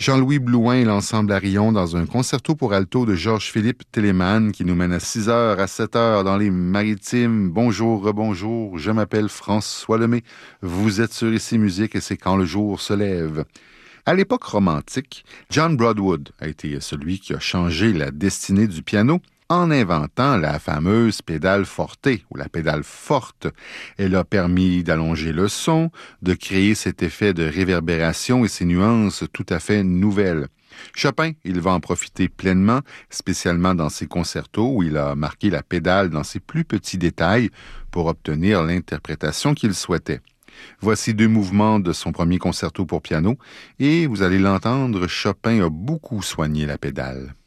Jean-Louis Blouin et l'ensemble Arion dans un concerto pour alto de Georges-Philippe Telemann qui nous mène à 6 heures à 7 heures dans les Maritimes. Bonjour, rebonjour, je m'appelle François Lemay. Vous êtes sur Ici Musique et c'est quand le jour se lève. À l'époque romantique, John Broadwood a été celui qui a changé la destinée du piano en inventant la fameuse pédale forte ou la pédale forte. Elle a permis d'allonger le son, de créer cet effet de réverbération et ces nuances tout à fait nouvelles. Chopin, il va en profiter pleinement, spécialement dans ses concertos où il a marqué la pédale dans ses plus petits détails pour obtenir l'interprétation qu'il souhaitait. Voici 2 mouvements de son premier concerto pour piano et vous allez l'entendre, Chopin a beaucoup soigné la pédale.